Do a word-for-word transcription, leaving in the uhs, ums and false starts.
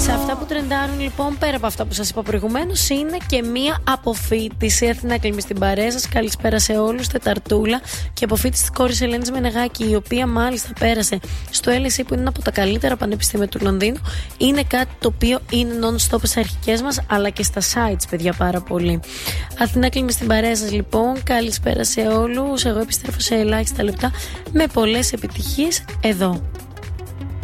Σε αυτά που τρεντάρουν λοιπόν, πέρα από αυτά που σας είπα προηγουμένως, είναι και μία αποφοίτηση. Αθηνά Κλίμη στην παρέα σας. Καλησπέρα σε όλους. Τεταρτούλα. Και αποφοίτηση της κόρης Ελένης Μενεγάκη, η οποία μάλιστα πέρασε στο ελ ες ι, που είναι ένα από τα καλύτερα πανεπιστήμια του Λονδίνου. Είναι κάτι το οποίο είναι non-stop στις αρχικές μας, αλλά και στα sites, παιδιά, πάρα πολύ. Αθηνά Κλίμη στην παρέα σας λοιπόν. Καλησπέρα σε όλους. Εγώ επιστρέφω σε ελάχιστα λεπτά με πολλές επιτυχίες εδώ.